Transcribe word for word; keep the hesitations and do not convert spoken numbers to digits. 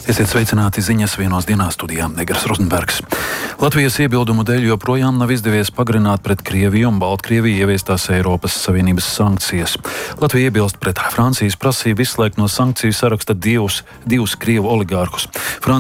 Esiet sveicināti ziņas vienos dienā studijā Negras Rozenbergs. Latvijas iebildumu dēļ joprojām nav izdevies pagarināt pret Krieviju un Baltkrieviju ieviestās Eiropas Savienības sankcijas. Latvija iebilst pret Francijas prasību izslēgt no sankciju saraksta divus, divus Krievu oligārkus.